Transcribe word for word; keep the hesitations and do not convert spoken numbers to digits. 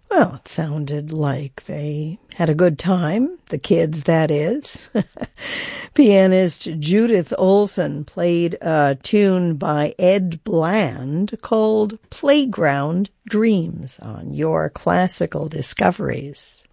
Well, it sounded like they had a good time, the kids, that is. Pianist Judith Olson played a tune by Ed Bland called Playground Dreams on Your Classical Discoveries.